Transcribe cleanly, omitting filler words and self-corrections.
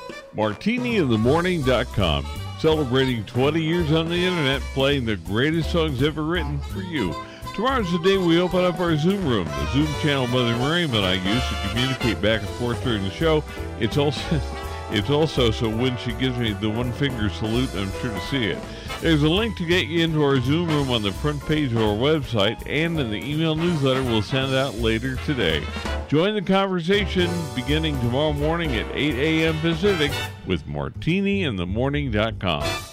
MartiniInTheMorning.com, celebrating 20 years on the internet, playing the greatest songs ever written for you. Tomorrow's the day we open up our Zoom room, the Zoom channel Mother Miriam and I use to communicate back and forth during the show. It's also so when she gives me the one finger salute, I'm sure to see it. There's a link to get you into our Zoom room on the front page of our website and in the email newsletter we'll send out later today. Join the conversation beginning tomorrow morning at 8 a.m. Pacific with MartiniInTheMorning.com.